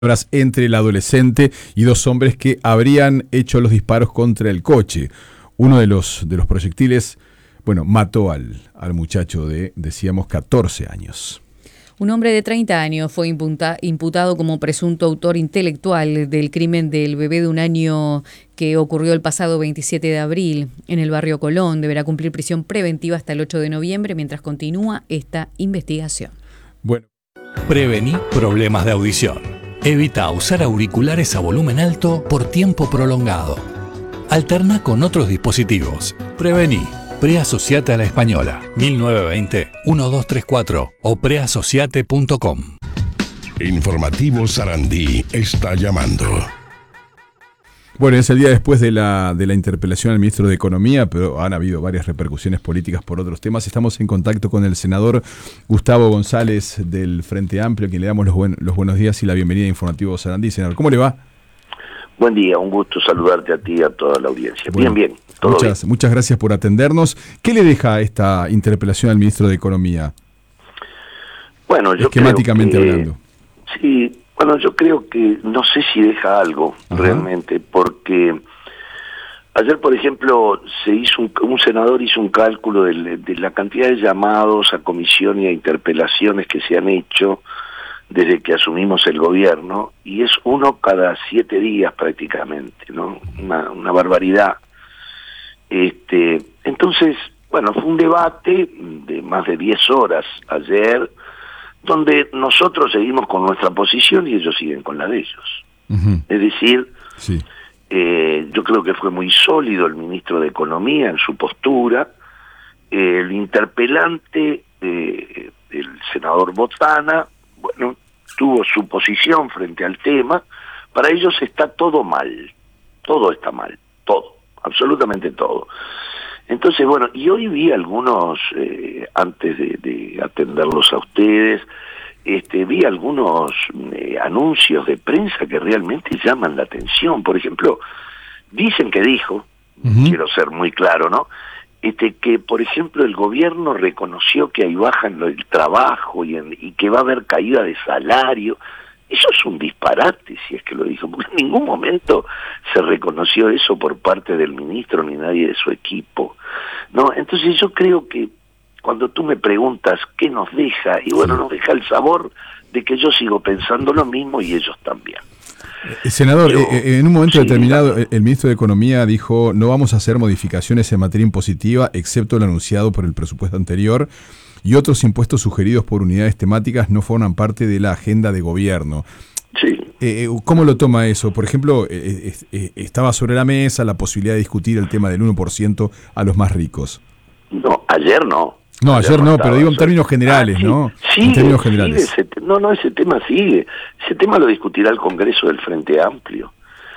entre el adolescente y dos hombres que habrían hecho los disparos contra el coche. Uno de los proyectiles, mató al muchacho de, decíamos, 14 años. Un hombre de 30 años fue imputado como presunto autor intelectual del crimen del bebé de 1 año que ocurrió el pasado 27 de abril en el barrio Colón. Deberá cumplir prisión preventiva hasta el 8 de noviembre mientras continúa esta investigación. Prevení problemas de audición. Evita usar auriculares a volumen alto por tiempo prolongado. Alterna con otros dispositivos. Prevení. Preasociate a la Española. 1920-1234 o preasociate.com. Informativo Sarandí está llamando. Es el día después de la interpelación al ministro de Economía, pero han habido varias repercusiones políticas por otros temas. Estamos en contacto con el senador Gustavo González del Frente Amplio, a quien le damos los buenos días y la bienvenida a Informativo Sarandí. Senador, ¿cómo le va? Buen día, un gusto saludarte a ti y a toda la audiencia. Bien, todo bien. Muchas gracias por atendernos. ¿Qué le deja esta interpelación al ministro de Economía? Yo esquemáticamente creo que, hablando. Sí, yo creo que no sé si deja algo realmente, porque ayer, por ejemplo, un senador hizo un cálculo de la cantidad de llamados a comisión y a interpelaciones que se han hecho desde que asumimos el gobierno, y es uno cada 7 días prácticamente, ¿no? Una barbaridad. Entonces, fue un debate de más de 10 horas ayer, donde nosotros seguimos con nuestra posición y ellos siguen con la de ellos. Es decir, sí. Yo creo que fue muy sólido el ministro de Economía en su postura. El interpelante, el senador Botana, tuvo su posición frente al tema. Para ellos está todo mal, todo está mal, todo, absolutamente todo. Entonces, y hoy vi algunos, antes de atenderlos a ustedes, vi algunos anuncios de prensa que realmente llaman la atención. Por ejemplo, dicen que dijo, quiero ser muy claro, ¿no?, que, por ejemplo, el gobierno reconoció que hay baja en el trabajo y que va a haber caída de salario. Eso es un disparate, si es que lo dijo, porque en ningún momento se reconoció eso por parte del ministro ni nadie de su equipo, ¿no? Entonces yo creo que cuando tú me preguntas qué nos deja, nos deja el sabor de que yo sigo pensando lo mismo y ellos también. Senador, en un momento determinado el ministro de Economía dijo: no vamos a hacer modificaciones en materia impositiva excepto el anunciado por el presupuesto anterior, y otros impuestos sugeridos por unidades temáticas no forman parte de la agenda de gobierno. Sí. ¿Cómo lo toma eso? Por ejemplo, estaba sobre la mesa la posibilidad de discutir el tema del 1% a los más ricos. No, ayer no. No, ayer no, pero digo en términos generales, ¿no? En términos generales. Ese tema sigue. Ese tema lo discutirá el Congreso del Frente Amplio.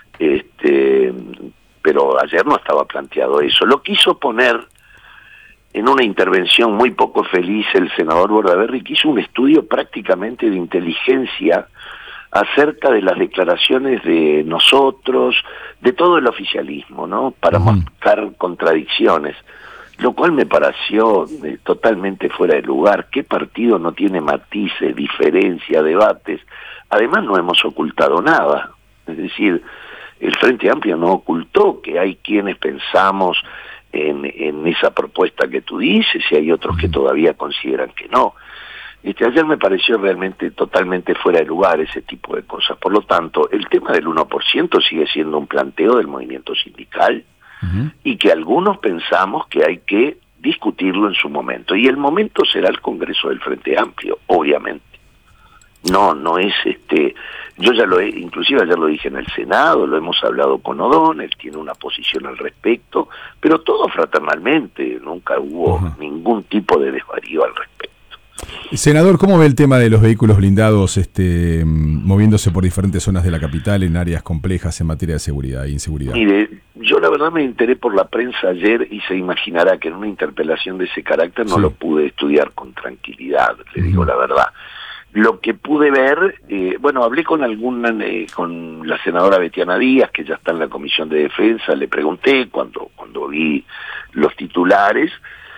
Pero ayer no estaba planteado eso. Lo quiso poner en una intervención muy poco feliz el senador Bordaberry, que hizo un estudio prácticamente de inteligencia acerca de las declaraciones de nosotros, de todo el oficialismo, ¿no?, para mostrar contradicciones, lo cual me pareció totalmente fuera de lugar. ¿Qué partido no tiene matices, diferencias, debates? Además, no hemos ocultado nada. Es decir, el Frente Amplio no ocultó que hay quienes pensamos en esa propuesta que tú dices y hay otros que todavía consideran que no. Ayer me pareció realmente totalmente fuera de lugar ese tipo de cosas. Por lo tanto, el tema del 1% sigue siendo un planteo del movimiento sindical, y que algunos pensamos que hay que discutirlo en su momento. Y el momento será el Congreso del Frente Amplio, obviamente. No es yo ya inclusive ayer lo dije en el Senado, lo hemos hablado con Odón, él tiene una posición al respecto, pero todo fraternalmente, nunca hubo ningún tipo de desvarío al respecto. Senador, ¿cómo ve el tema de los vehículos blindados moviéndose por diferentes zonas de la capital en áreas complejas en materia de seguridad e inseguridad? Mire, yo la verdad me enteré por la prensa ayer y se imaginará que en una interpelación de ese carácter no lo pude estudiar con tranquilidad, le digo la verdad. Lo que pude ver, hablé con con la senadora Betiana Díaz, que ya está en la Comisión de Defensa, le pregunté cuando vi los titulares,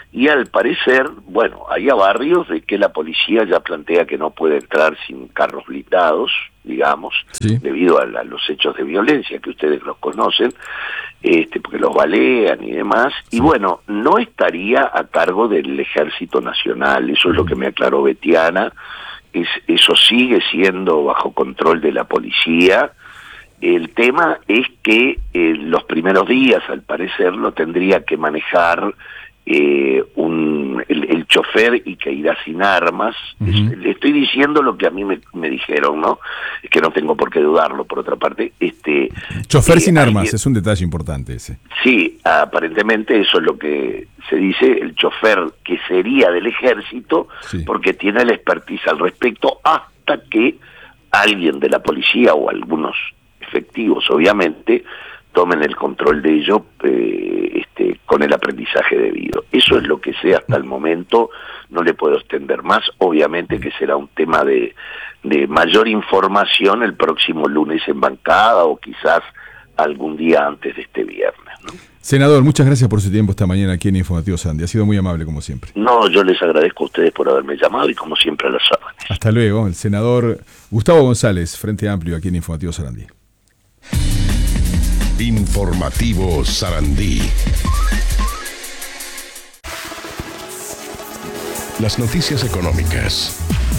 y al parecer, bueno, hay barrios de que la policía ya plantea que no puede entrar sin carros blindados, digamos, Sí. debido a los hechos de violencia que ustedes los conocen, porque los balean y demás, y bueno, no estaría a cargo del Ejército Nacional, eso es lo que me aclaró Betiana, eso sigue siendo bajo control de la policía. El tema es que los primeros días, al parecer, lo tendría que manejar el chofer y que irá sin armas. Le estoy diciendo lo que a mí me dijeron, ¿no? Es que no tengo por qué dudarlo. Por otra parte, chofer sin armas, es un detalle importante ese. Sí, aparentemente eso es lo que se dice, el chofer que sería del ejército, Sí. porque tiene la expertise al respecto, hasta que alguien de la policía o algunos efectivos, obviamente, tomen el control de ello con el aprendizaje debido. Eso es lo que sé hasta el momento, no le puedo extender más, obviamente que será un tema de mayor información el próximo lunes en bancada o quizás algún día antes de este viernes, ¿no? Senador, muchas gracias por su tiempo esta mañana aquí en Informativo Sarandí, ha sido muy amable como siempre. No, yo les agradezco a ustedes por haberme llamado y como siempre a las órdenes. Hasta luego, el senador Gustavo González, Frente Amplio aquí en Informativo Sarandí. Informativo Sarandí. Las noticias económicas.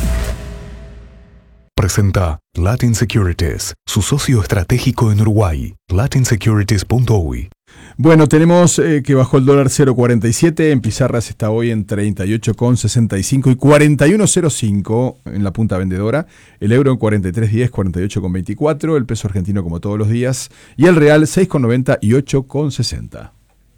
Presenta Latin Securities, su socio estratégico en Uruguay, latinsecurities.uy. Bueno, tenemos que bajó el dólar 0.47, en pizarras está hoy en 38,65 y 41,05 en la punta vendedora, el euro en 43,10, 48,24, el peso argentino como todos los días y el real 6,90 y 8,60.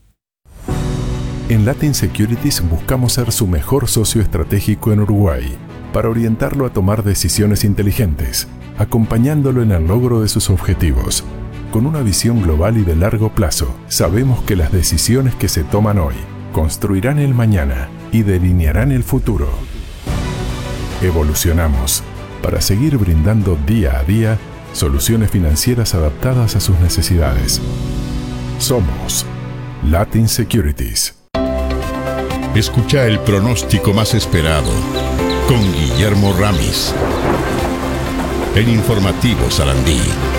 En Latin Securities buscamos ser su mejor socio estratégico en Uruguay, para orientarlo a tomar decisiones inteligentes, acompañándolo en el logro de sus objetivos. Con una visión global y de largo plazo, sabemos que las decisiones que se toman hoy construirán el mañana y delinearán el futuro. Evolucionamos para seguir brindando día a día soluciones financieras adaptadas a sus necesidades. Somos Latin Securities. Escucha el pronóstico más esperado con Guillermo Ramis. En Informativo Sarandí.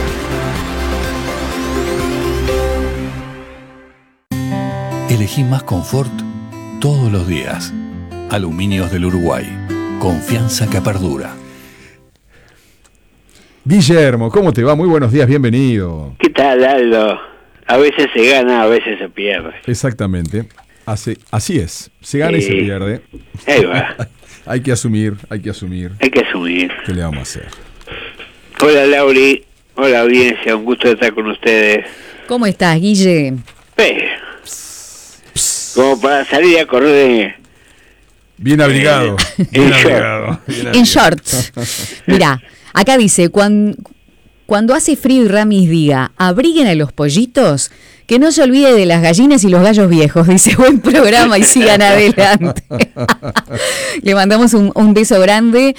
Elegí más confort todos los días. Aluminios del Uruguay. Confianza que perdura. Guillermo, ¿cómo te va? Muy buenos días, bienvenido. ¿Qué tal, Aldo? A veces se gana, a veces se pierde. Exactamente, así es, se gana y se pierde. Ahí va. Hay que asumir. Hay que asumir. ¿Qué le vamos a hacer? Hola, Lauri. Hola, audiencia. Un gusto estar con ustedes. ¿Cómo estás, Guille? Como para salir a correr. Bien abrigado. En shorts. Mirá, acá dice, cuando hace frío y Ramis diga, abriguen a los pollitos, que no se olvide de las gallinas y los gallos viejos. Dice, buen programa y sigan adelante. Le mandamos un beso grande.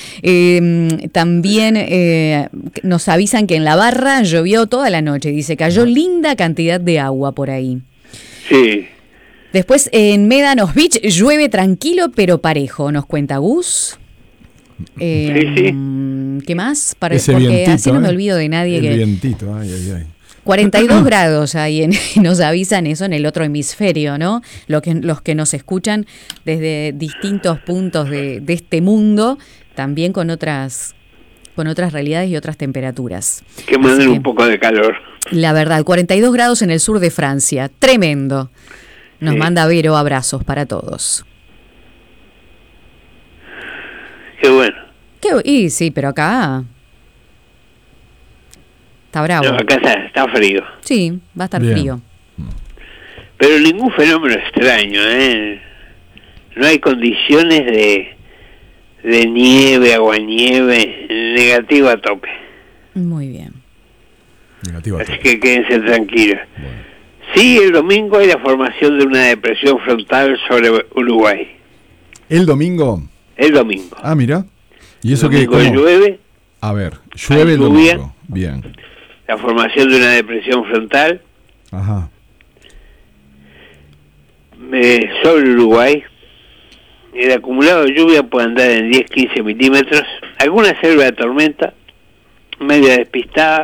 También nos avisan que en La Barra llovió toda la noche. Dice, cayó linda cantidad de agua por ahí. Sí. Después en Médanos Beach llueve tranquilo pero parejo, nos cuenta Gus. Sí. ¿Qué más? Ese Porque vientito, así no me olvido de nadie. El vientito, ay. 42 grados ahí, nos avisan eso en el otro hemisferio, ¿no? Los que nos escuchan desde distintos puntos de este mundo, también con otras realidades y otras temperaturas. Que manden un poco de calor. La verdad, 42 grados en el sur de Francia, tremendo. Nos manda Vero, abrazos para todos. Qué bueno. Y sí, pero acá está bravo. No, acá está frío. Sí, va a estar Bien. frío. Pero ningún fenómeno extraño, ¿eh? No hay condiciones de nieve, aguanieve, negativo a tope. Muy bien. Negativo. Así que quédense tranquilos. Bueno. Sí, el domingo hay la formación de una depresión frontal sobre Uruguay. ¿El domingo? El domingo. Ah, mira. ¿Y eso el qué? domingo llueve, A ver, llueve hay el lluvia. domingo. Bien. la formación de una depresión frontal Ajá. sobre Uruguay. El acumulado de lluvia puede andar en 10-15 milímetros. Alguna selva de tormenta, media despistada,